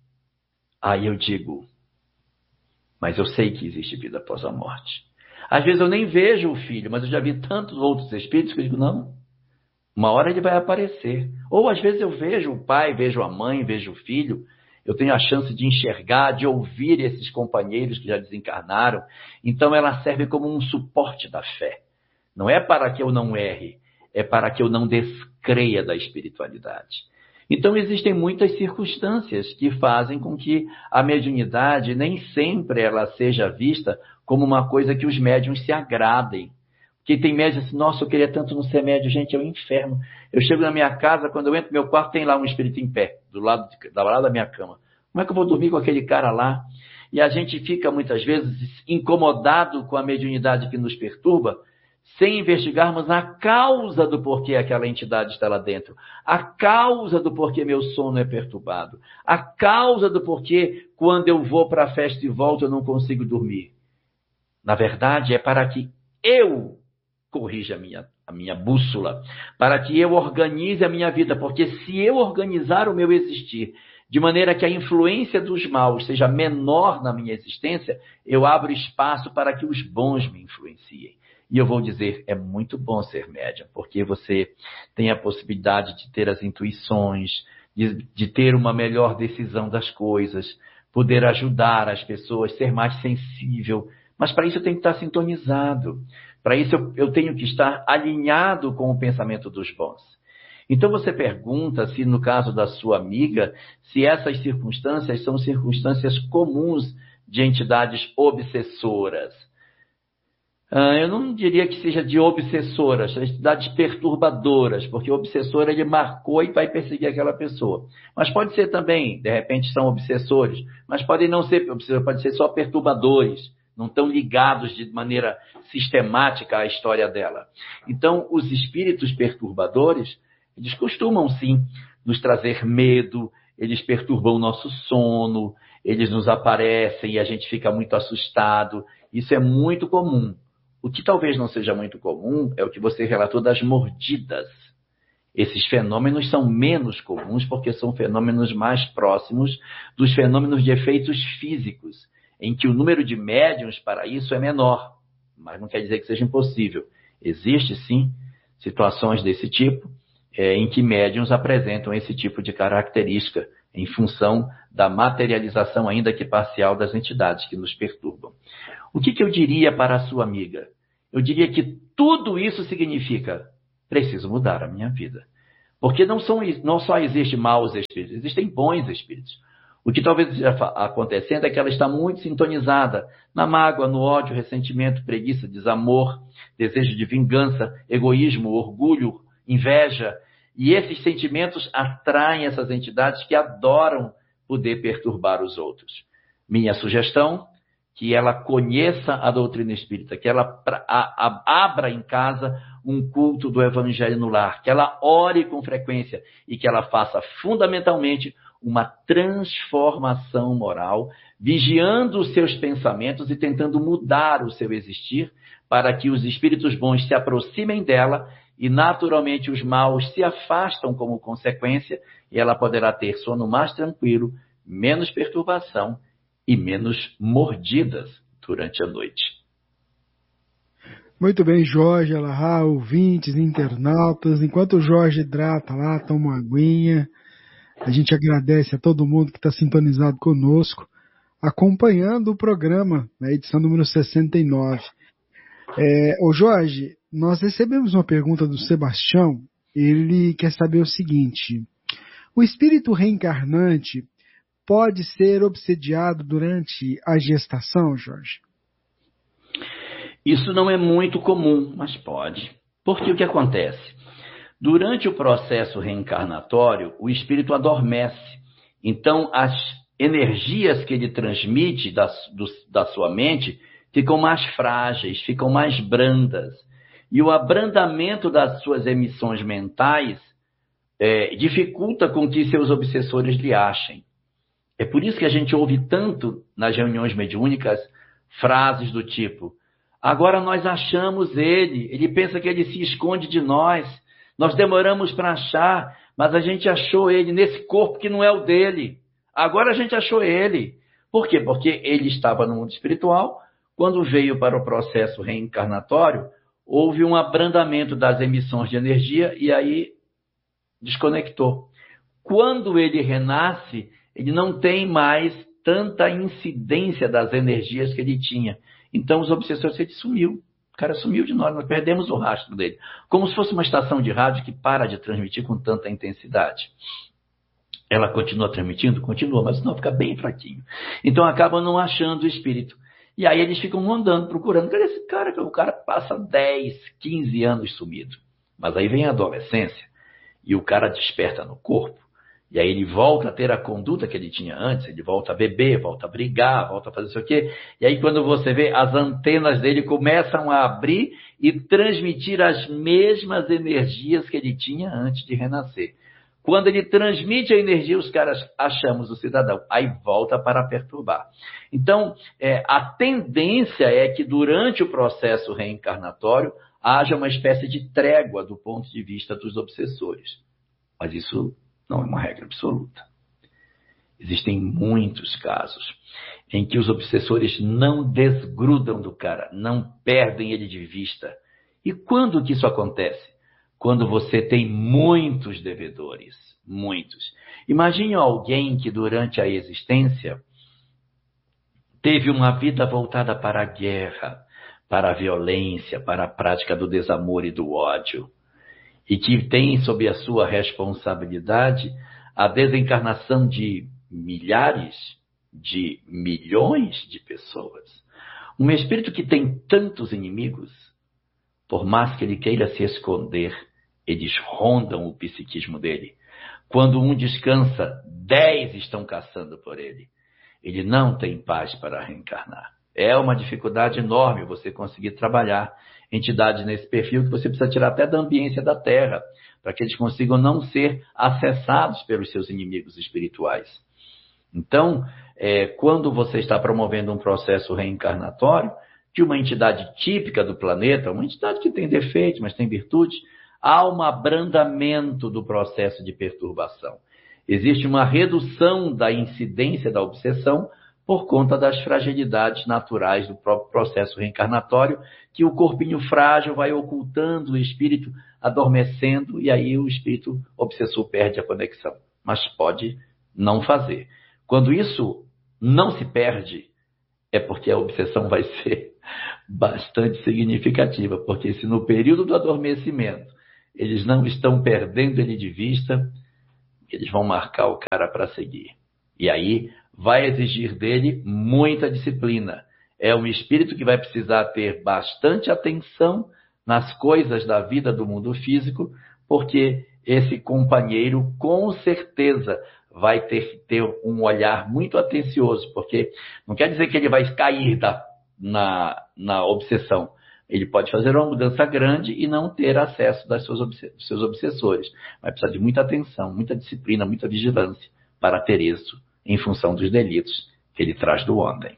Aí eu digo, mas eu sei que existe vida após a morte. Às vezes eu nem vejo o filho, mas eu já vi tantos outros espíritos que eu digo, não, uma hora ele vai aparecer. Ou às vezes eu vejo o pai, vejo a mãe, vejo o filho, eu tenho a chance de enxergar, de ouvir esses companheiros que já desencarnaram. Então ela serve como um suporte da fé. Não é para que eu não erre, é para que eu não descreia da espiritualidade. Então existem muitas circunstâncias que fazem com que a mediunidade nem sempre ela seja vista como uma coisa que os médiuns se agradem. Porque tem médium assim, nossa, eu queria tanto não ser médium, gente, é um inferno. Eu chego na minha casa, quando eu entro no meu quarto, tem lá um espírito em pé, do lado, de, do lado da minha cama. Como é que eu vou dormir com aquele cara lá? E a gente fica muitas vezes incomodado com a mediunidade que nos perturba, sem investigarmos a causa do porquê aquela entidade está lá dentro, a causa do porquê meu sono é perturbado, a causa do porquê quando eu vou para a festa e volto eu não consigo dormir. Na verdade, é para que eu corrija a minha, a minha bússola, para que eu organize a minha vida, porque se eu organizar o meu existir de maneira que a influência dos maus seja menor na minha existência, eu abro espaço para que os bons me influenciem. E eu vou dizer, é muito bom ser médium, porque você tem a possibilidade de ter as intuições, de, de ter uma melhor decisão das coisas, poder ajudar as pessoas, ser mais sensível. Mas para isso eu tenho que estar sintonizado. Para isso eu, eu tenho que estar alinhado com o pensamento dos bons. Então você pergunta se no caso da sua amiga, se essas circunstâncias são circunstâncias comuns de entidades obsessoras. Eu não diria que seja de obsessoras, são entidades perturbadoras, porque o obsessor ele marcou e vai perseguir aquela pessoa. Mas pode ser também, de repente são obsessores, mas podem não ser obsessores, pode ser só perturbadores, não estão ligados de maneira sistemática à história dela. Então, os espíritos perturbadores, eles costumam sim nos trazer medo, eles perturbam o nosso sono, eles nos aparecem e a gente fica muito assustado. Isso é muito comum. O que talvez não seja muito comum é o que você relatou das mordidas. Esses fenômenos são menos comuns porque são fenômenos mais próximos dos fenômenos de efeitos físicos, em que o número de médiuns para isso é menor, mas não quer dizer que seja impossível. Existe, sim, situações desse tipo, é, em que médiuns apresentam esse tipo de característica, em função da materialização, ainda que parcial, das entidades que nos perturbam. O que, que eu diria para a sua amiga? Eu diria que tudo isso significa: preciso mudar a minha vida. Porque não, são, não só existem maus espíritos, existem bons espíritos. O que talvez esteja acontecendo é que ela está muito sintonizada na mágoa, no ódio, ressentimento, preguiça, desamor, desejo de vingança, egoísmo, orgulho, inveja. E esses sentimentos atraem essas entidades que adoram poder perturbar os outros. Minha sugestão: que ela conheça a doutrina espírita, que ela a, a, abra em casa um culto do Evangelho no lar, que ela ore com frequência e que ela faça fundamentalmente uma transformação moral, vigiando os seus pensamentos e tentando mudar o seu existir, para que os espíritos bons se aproximem dela e naturalmente os maus se afastam como consequência, e ela poderá ter sono mais tranquilo, menos perturbação e menos mordidas durante a noite. Muito bem, Jorge, Alahá, ouvintes, internautas. Enquanto o Jorge hidrata lá, toma uma aguinha, a gente agradece a todo mundo que está sintonizado conosco, acompanhando o programa, na edição número sessenta e nove. É, ô Jorge, nós recebemos uma pergunta do Sebastião. Ele quer saber o seguinte: o espírito reencarnante pode ser obsediado durante a gestação, Jorge? Isso não é muito comum, mas pode. Porque o que acontece? Durante o processo reencarnatório, o espírito adormece. Então, as energias que ele transmite da, do, da sua mente ficam mais frágeis, ficam mais brandas. E o abrandamento das suas emissões mentais é, dificulta com que seus obsessores lhe achem. É por isso que a gente ouve tanto nas reuniões mediúnicas frases do tipo: agora nós achamos ele, ele pensa que ele se esconde de nós, nós demoramos para achar, mas a gente achou ele nesse corpo que não é o dele. Agora a gente achou ele. Por quê? Porque ele estava no mundo espiritual, quando veio para o processo reencarnatório, houve um abrandamento das emissões de energia e aí desconectou. Quando ele renasce, ele não tem mais tanta incidência das energias que ele tinha. Então, os obsessores, ele sumiu. O cara sumiu de nós, nós perdemos o rastro dele. Como se fosse uma estação de rádio que para de transmitir com tanta intensidade. Ela continua transmitindo? Continua, mas não, fica bem fraquinho. Então, acabam não achando o espírito. E aí eles ficam andando, procurando. Cadê esse cara? O cara passa dez, quinze anos sumido. Mas aí vem a adolescência e o cara desperta no corpo. E aí ele volta a ter a conduta que ele tinha antes, ele volta a beber, volta a brigar, volta a fazer isso aqui. E aí quando você vê, as antenas dele começam a abrir e transmitir as mesmas energias que ele tinha antes de renascer. Quando ele transmite a energia, os caras achamos o cidadão. Aí volta para perturbar. Então, é, a tendência é que durante o processo reencarnatório haja uma espécie de trégua do ponto de vista dos obsessores. Mas isso não é uma regra absoluta. Existem muitos casos em que os obsessores não desgrudam do cara, não perdem ele de vista. E quando que isso acontece? Quando você tem muitos devedores, muitos. Imagine alguém que durante a existência teve uma vida voltada para a guerra, para a violência, para a prática do desamor e do ódio, e que tem sob a sua responsabilidade a desencarnação de milhares, de milhões de pessoas. Um espírito que tem tantos inimigos, por mais que ele queira se esconder, eles rondam o psiquismo dele. Quando um descansa, dez estão caçando por ele. Ele não tem paz para reencarnar. É uma dificuldade enorme você conseguir trabalhar entidades nesse perfil, que você precisa tirar até da ambiência da Terra, para que eles consigam não ser acessados pelos seus inimigos espirituais. Então, é, quando você está promovendo um processo reencarnatório de uma entidade típica do planeta, uma entidade que tem defeitos, mas tem virtudes, há um abrandamento do processo de perturbação. Existe uma redução da incidência da obsessão, por conta das fragilidades naturais do próprio processo reencarnatório, que o corpinho frágil vai ocultando o espírito, adormecendo, e aí o espírito obsessor perde a conexão. Mas pode não fazer. Quando isso não se perde, é porque a obsessão vai ser bastante significativa, porque se no período do adormecimento eles não estão perdendo ele de vista, eles vão marcar o cara para seguir. E aí vai exigir dele muita disciplina. É um espírito que vai precisar ter bastante atenção nas coisas da vida do mundo físico, porque esse companheiro com certeza vai ter que ter um olhar muito atencioso, porque não quer dizer que ele vai cair da, na, na obsessão. Ele pode fazer uma mudança grande e não ter acesso das suas obs- dos seus obsessores. Vai precisar de muita atenção, muita disciplina, muita vigilância para ter isso em função dos delitos que ele traz do ontem.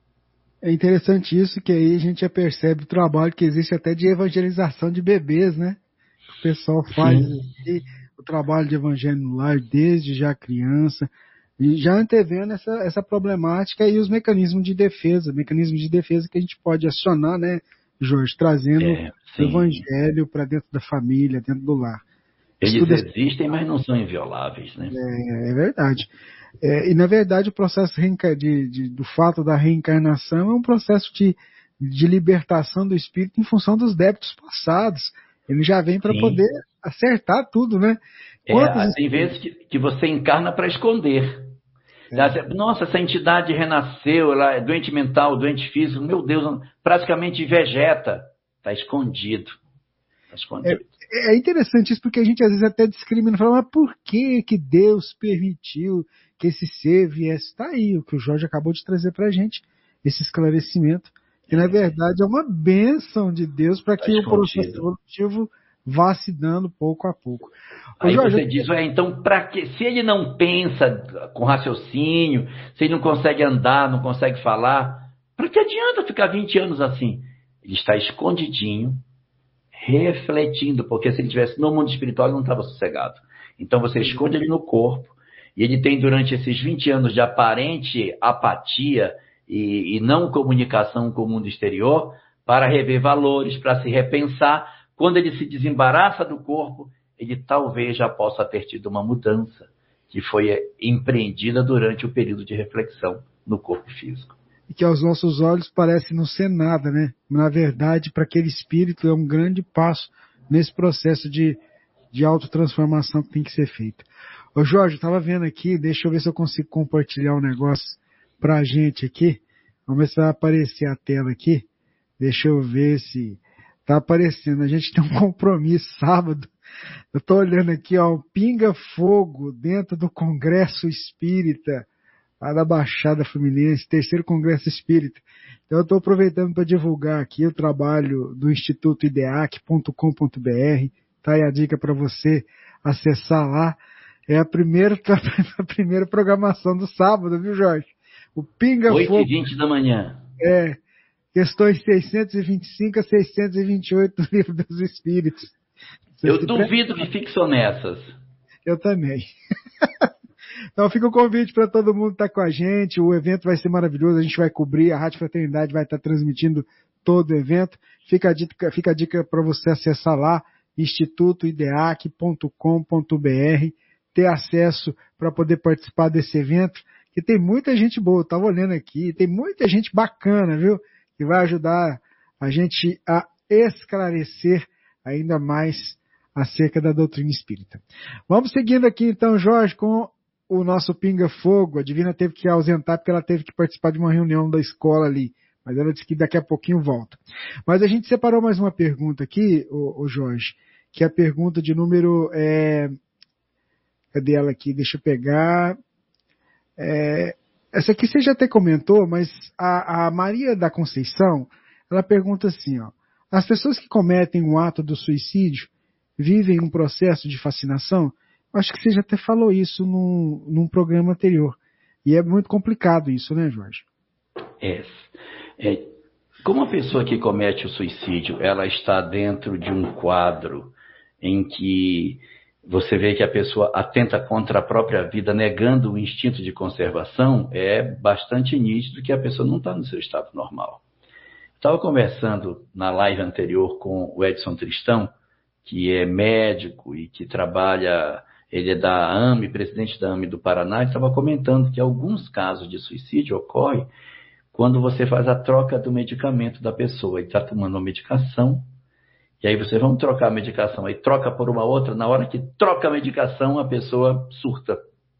É interessante isso, que aí a gente já percebe o trabalho que existe até de evangelização de bebês, né? O pessoal faz aqui, o trabalho de evangelho no lar desde já criança, e já antevendo essa, essa problemática e os mecanismos de defesa, mecanismos de defesa que a gente pode acionar, né, Jorge, trazendo É, o evangelho para dentro da família, dentro do lar. Eles Estuda... existem, mas não são invioláveis, né? É, é verdade. É, e, na verdade, o processo de, de, do fato da reencarnação é um processo de, de libertação do espírito em função dos débitos passados. Ele já vem para poder acertar tudo, né? É, tem vezes que, que você encarna para esconder. É. Nossa, essa entidade renasceu, ela é doente mental, doente físico, meu Deus, praticamente vegeta. Está escondido. Tá escondido. É, é interessante isso, porque a gente às vezes até discrimina, fala, mas por que que Deus permitiu que esse ser viesse? Está aí, o que o Jorge acabou de trazer para a gente, esse esclarecimento, que na verdade é uma bênção de Deus para que tá o processo evolutivo vá se dando pouco a pouco. Aí Jorge, você diz, ué, então, para que? Se ele não pensa com raciocínio, se ele não consegue andar, não consegue falar, para que adianta ficar vinte anos assim? Ele está escondidinho, refletindo, porque se ele estivesse no mundo espiritual, ele não estava sossegado. Então você esconde ele no corpo, e ele tem durante esses vinte anos de aparente apatia e, e não comunicação com o mundo exterior, para rever valores, para se repensar. Quando ele se desembaraça do corpo, ele talvez já possa ter tido uma mudança que foi empreendida durante o período de reflexão no corpo físico. E que aos nossos olhos parece não ser nada, né? Na verdade, para aquele espírito é um grande passo nesse processo de, de autotransformação que tem que ser feito. Ô Jorge, eu estava vendo aqui, deixa eu ver se eu consigo compartilhar um negócio para a gente aqui. Vamos ver se vai aparecer a tela aqui. Deixa eu ver se... Tá aparecendo, a gente tem um compromisso sábado. Eu tô olhando aqui, ó, um pinga-fogo dentro do Congresso Espírita, lá da Baixada Fluminense, terceiro Congresso Espírita. Então eu tô aproveitando para divulgar aqui o trabalho do Instituto ideac ponto com ponto br. Tá aí a dica para você acessar lá. É a primeira, a primeira programação do sábado, viu, Jorge? O pinga-fogo. oito e vinte da manhã. É. Questões seiscentos e vinte e cinco a seiscentos e vinte e oito do Livro dos Espíritos. Você Eu duvido que fique só nessas. Eu também. Então fica o convite para todo mundo estar com a gente. O evento vai ser maravilhoso. A gente vai cobrir. A Rádio Fraternidade vai estar transmitindo todo o evento. Fica a dica, fica a dica para você acessar lá, instituto ideac ponto com ponto br, ter acesso para poder participar desse evento. Que tem muita gente boa. Eu estava olhando aqui. Tem muita gente bacana, viu? Que vai ajudar a gente a esclarecer ainda mais acerca da doutrina espírita. Vamos seguindo aqui então, Jorge, com o nosso pinga-fogo. A Divina teve que ausentar porque ela teve que participar de uma reunião da escola ali, mas ela disse que daqui a pouquinho volta. Mas a gente separou mais uma pergunta aqui, o, o Jorge, que é a pergunta de número... É... Cadê ela aqui? Deixa eu pegar... É... Essa aqui você já até comentou, mas a, a Maria da Conceição, ela pergunta assim, ó, as pessoas que cometem o ato do suicídio vivem um processo de fascinação? Eu acho que você já até falou isso num, num programa anterior. E é muito complicado isso, né, Jorge? É. é. Como a pessoa que comete o suicídio, ela está dentro de um quadro em que você vê que a pessoa atenta contra a própria vida, negando o instinto de conservação, é bastante nítido que a pessoa não está no seu estado normal. Estava conversando na live anterior com o Edson Tristão, que é médico e que trabalha, ele é da A M E, presidente da A M E do Paraná, e estava comentando que alguns casos de suicídio ocorrem quando você faz a troca do medicamento da pessoa. Ele está tomando uma medicação, e aí vocês vão trocar a medicação, aí troca por uma outra, na hora que troca a medicação, a pessoa surta.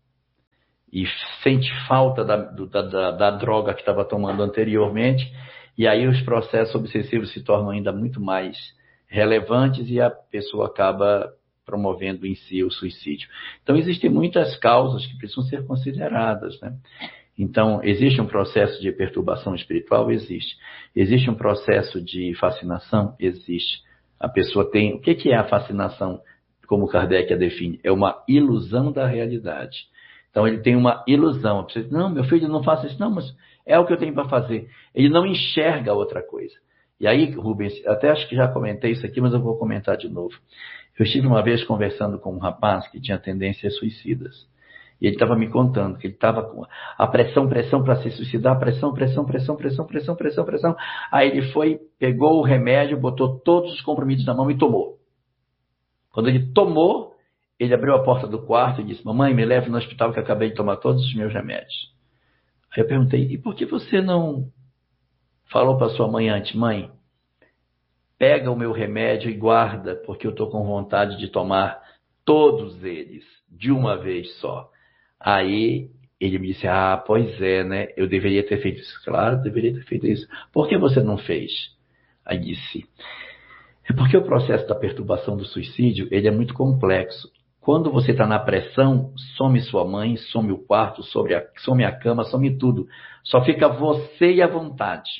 E sente falta da, da, da, da droga que estava tomando anteriormente, e aí os processos obsessivos se tornam ainda muito mais relevantes e a pessoa acaba promovendo em si o suicídio. Então, existem muitas causas que precisam ser consideradas, né? Então, existe um processo de perturbação espiritual? Existe. Existe um processo de fascinação? Existe. A pessoa tem... O que é a fascinação, como Kardec a define? É uma ilusão da realidade. Então, ele tem uma ilusão. Você diz, não, meu filho, não faça isso. Não, mas é o que eu tenho para fazer. Ele não enxerga outra coisa. E aí, Rubens, até acho que já comentei isso aqui, mas eu vou comentar de novo. Eu estive uma vez conversando com um rapaz que tinha tendências suicidas. E ele estava me contando que ele estava com a pressão, pressão para se suicidar, pressão, pressão, pressão, pressão, pressão, pressão, pressão. Aí ele foi, pegou o remédio, botou todos os comprimidos na mão e tomou. Quando ele tomou, ele abriu a porta do quarto e disse, mamãe, me leve no hospital que eu acabei de tomar todos os meus remédios. Aí eu perguntei, e por que você não falou para sua mãe antes, mãe, pega o meu remédio e guarda, porque eu estou com vontade de tomar todos eles de uma vez só. Aí ele me disse, ah, pois é, né? Eu deveria ter feito isso. Claro, deveria ter feito isso. Por que você não fez? Aí disse, é porque o processo da perturbação do suicídio, ele é muito complexo. Quando você está na pressão, some sua mãe, some o quarto, some a, some a cama, some tudo. Só fica você e a vontade.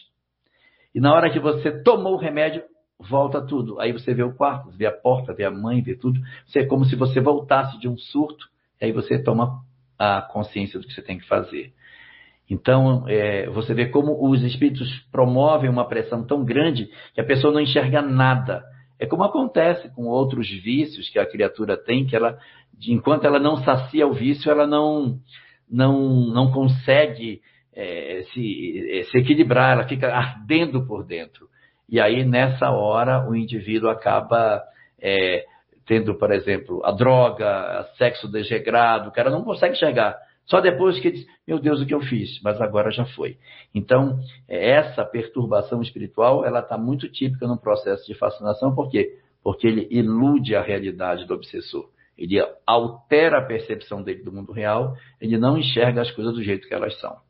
E na hora que você tomou o remédio, volta tudo. Aí você vê o quarto, vê a porta, vê a mãe, vê tudo. É como se você voltasse de um surto, e aí você toma a consciência do que você tem que fazer. Então, é, você vê como os espíritos promovem uma pressão tão grande que a pessoa não enxerga nada. É como acontece com outros vícios que a criatura tem, que ela, enquanto ela não sacia o vício, ela não, não, não consegue é, se, se equilibrar, ela fica ardendo por dentro. E aí, nessa hora, o indivíduo acaba é, tendo, por exemplo, a droga, o sexo desregrado, o cara não consegue enxergar. Só depois que ele diz, meu Deus, o que eu fiz? Mas agora já foi. Então, essa perturbação espiritual, ela está muito típica no processo de fascinação. Por quê? Porque ele ilude a realidade do obsessor. Ele altera a percepção dele do mundo real, ele não enxerga as coisas do jeito que elas são.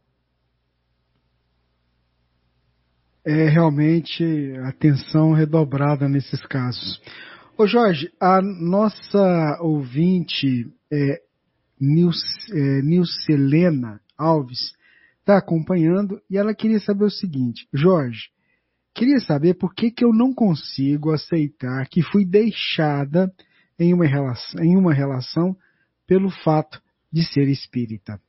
É realmente atenção redobrada nesses casos. Ô Jorge, a nossa ouvinte... É, Nilcelena Alves está acompanhando e ela queria saber o seguinte, Jorge, queria saber por que, que eu não consigo aceitar que fui deixada em uma relação, em uma relação pelo fato de ser espírita.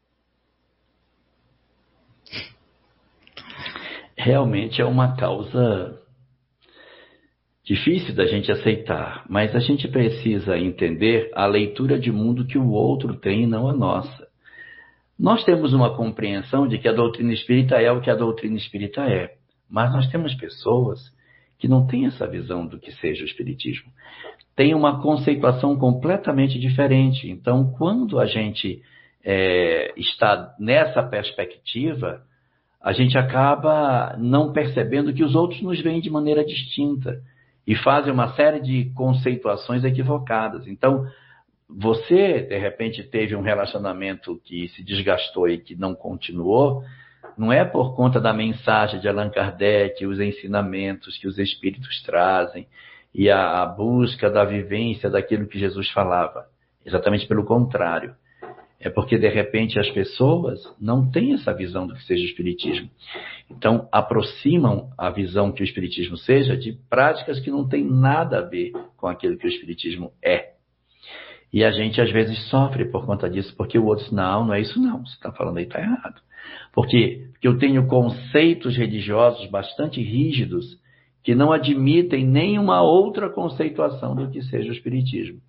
Realmente é uma causa difícil da gente aceitar, mas a gente precisa entender a leitura de mundo que o outro tem e não a nossa. Nós temos uma compreensão de que a doutrina espírita é o que a doutrina espírita é, mas nós temos pessoas que não têm essa visão do que seja o espiritismo. Tem uma conceituação completamente diferente. Então, quando a gente é, está nessa perspectiva, a gente acaba não percebendo que os outros nos veem de maneira distinta. E fazem uma série de conceituações equivocadas. Então, você, de repente, teve um relacionamento que se desgastou e que não continuou, não é por conta da mensagem de Allan Kardec, os ensinamentos que os espíritos trazem e a, a busca da vivência daquilo que Jesus falava. Exatamente pelo contrário. É porque, de repente, as pessoas não têm essa visão do que seja o espiritismo. Então, aproximam a visão que o espiritismo seja de práticas que não têm nada a ver com aquilo que o espiritismo é. E a gente, às vezes, sofre por conta disso, porque o outro diz, não, não é isso não, você está falando aí, está errado. Por quê? Porque eu tenho conceitos religiosos bastante rígidos que não admitem nenhuma outra conceituação do que seja o espiritismo.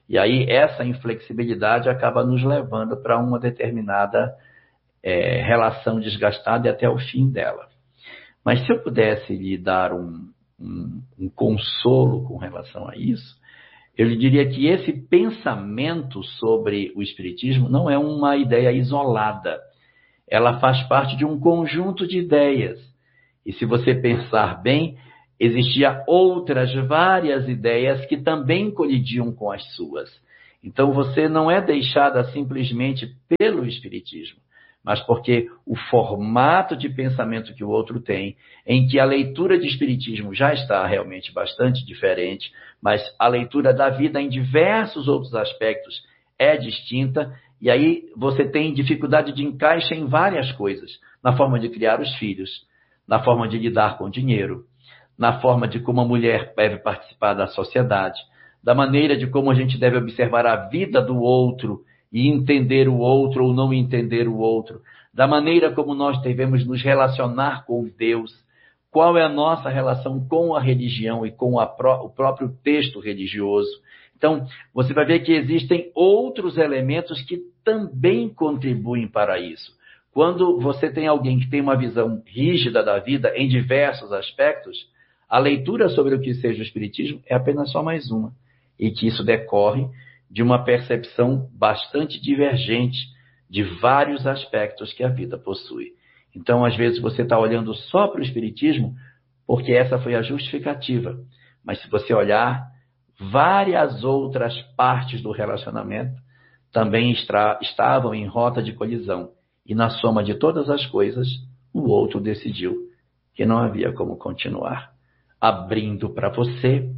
E aí essa inflexibilidade acaba nos levando para uma determinada é, relação desgastada e até o fim dela. Mas se eu pudesse lhe dar um, um, um consolo com relação a isso, eu lhe diria que esse pensamento sobre o Espiritismo não é uma ideia isolada. Ela faz parte de um conjunto de ideias. E se você pensar bem, existiam outras várias ideias que também colidiam com as suas. Então você não é deixada simplesmente pelo Espiritismo, mas porque o formato de pensamento que o outro tem, em que a leitura de Espiritismo já está realmente bastante diferente, mas a leitura da vida em diversos outros aspectos é distinta, e aí você tem dificuldade de encaixe em várias coisas, na forma de criar os filhos, na forma de lidar com o dinheiro, na forma de como a mulher deve participar da sociedade, da maneira de como a gente deve observar a vida do outro e entender o outro ou não entender o outro, da maneira como nós devemos nos relacionar com Deus, qual é a nossa relação com a religião e com a pró- o próprio texto religioso. Então, você vai ver que existem outros elementos que também contribuem para isso. Quando você tem alguém que tem uma visão rígida da vida em diversos aspectos, a leitura sobre o que seja o Espiritismo é apenas só mais uma, e que isso decorre de uma percepção bastante divergente de vários aspectos que a vida possui. Então, às vezes, você está olhando só para o Espiritismo porque essa foi a justificativa. Mas se você olhar, várias outras partes do relacionamento também estra- estavam em rota de colisão. E na soma de todas as coisas, o outro decidiu que não havia como continuar, abrindo para você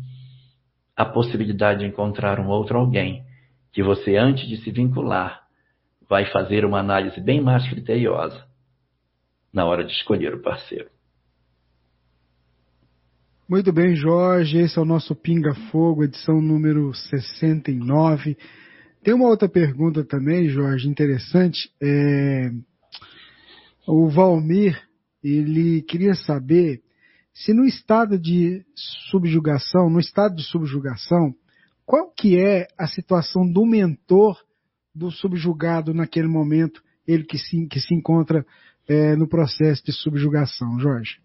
a possibilidade de encontrar um outro alguém que você, antes de se vincular, vai fazer uma análise bem mais criteriosa na hora de escolher o parceiro. Muito bem, Jorge. Esse é o nosso Pinga Fogo, edição número sessenta e nove. Tem uma outra pergunta também, Jorge, interessante. É... O Valmir, ele queria saber se no estado de subjugação, no estado de subjugação, qual que é a situação do mentor do subjugado naquele momento, ele que se, que se encontra é, no processo de subjugação, Jorge?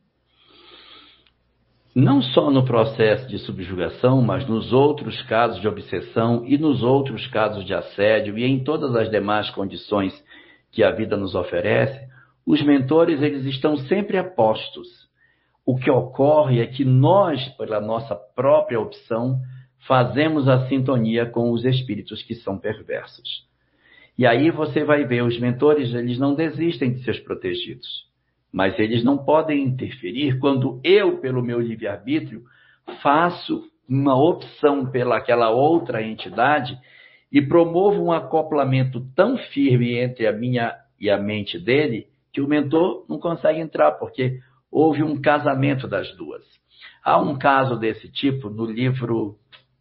Não só no processo de subjugação, mas nos outros casos de obsessão e nos outros casos de assédio e em todas as demais condições que a vida nos oferece, os mentores eles estão sempre a postos. O que ocorre é que nós, pela nossa própria opção, fazemos a sintonia com os espíritos que são perversos. E aí você vai ver, os mentores eles não desistem de seus protegidos. Mas eles não podem interferir quando eu, pelo meu livre-arbítrio, faço uma opção pelaquela outra entidade e promovo um acoplamento tão firme entre a minha e a mente dele que o mentor não consegue entrar, porque houve um casamento das duas. Há um caso desse tipo no livro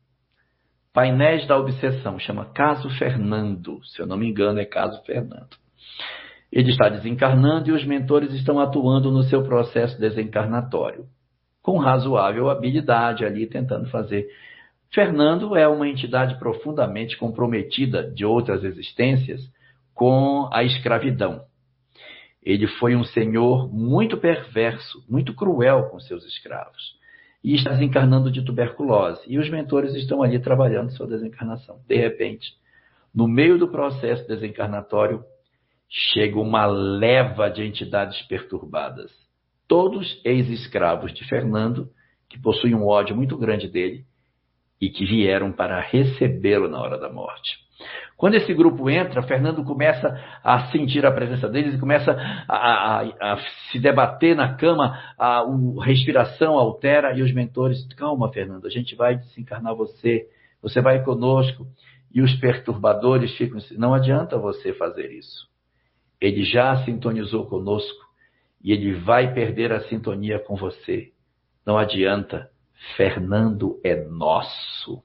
Painéis da Obsessão, chama Caso Fernando, se eu não me engano é Caso Fernando. Ele está desencarnando e os mentores estão atuando no seu processo desencarnatório, com razoável habilidade ali, tentando fazer. Fernando é uma entidade profundamente comprometida de outras existências com a escravidão. Ele foi um senhor muito perverso, muito cruel com seus escravos, e está desencarnando de tuberculose. E os mentores estão ali trabalhando sua desencarnação. De repente, no meio do processo desencarnatório, chega uma leva de entidades perturbadas, todos ex-escravos de Fernando, que possuem um ódio muito grande dele e que vieram para recebê-lo na hora da morte. Quando esse grupo entra, Fernando começa a sentir a presença deles e começa a, a, a se debater na cama, a, a respiração altera e os mentores, calma Fernando, a gente vai desencarnar você, você vai conosco. E os perturbadores ficam assim, não adianta você fazer isso. Ele já sintonizou conosco e ele vai perder a sintonia com você. Não adianta, Fernando é nosso.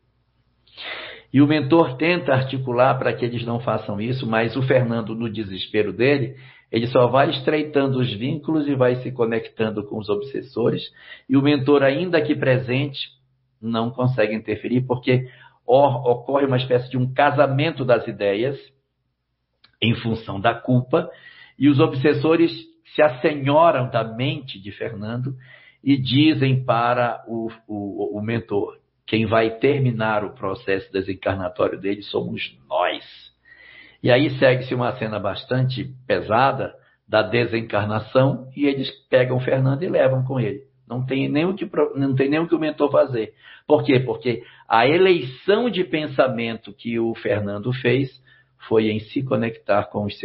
E o mentor tenta articular para que eles não façam isso, mas o Fernando, no desespero dele, ele só vai estreitando os vínculos e vai se conectando com os obsessores. E o mentor, ainda aqui presente, não consegue interferir, porque ocorre uma espécie de um casamento das ideias em função da culpa, e os obsessores se assenhoram da mente de Fernando e dizem para o, o, o mentor: quem vai terminar o processo desencarnatório dele somos nós. E aí segue-se uma cena bastante pesada da desencarnação, e eles pegam Fernando e levam com ele. Não tem nem o que, não tem nem o que o mentor fazer. Por quê? Porque a eleição de pensamento que o Fernando fez foi em se conectar com os seus